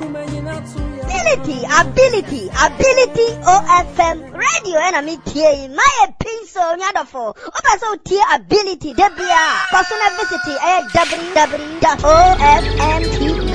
Ability, OFM radio and I'm here. My piece on Yadafo. Also, tier ability, Debia. Personal visit www.ofmtv.com.